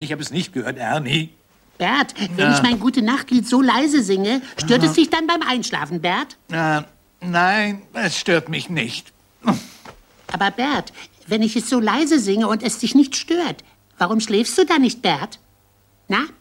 Ich habe es nicht gehört, Ernie. Bert, wenn ich mein Gute-Nacht-Lied so leise singe, stört es dich dann beim Einschlafen, Bert? Nein, es stört mich nicht. Aber Bert, wenn ich es so leise singe und es dich nicht stört, warum schläfst du dann nicht, Bert? Na,